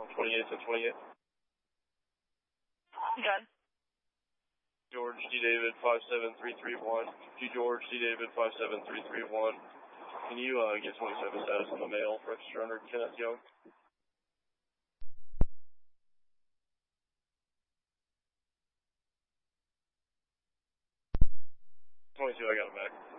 28 to 28. Good. George D. David 57331. G. George D. David 57331. Can you get 27 status on the mail register under Kenneth Young? 22, I got it back.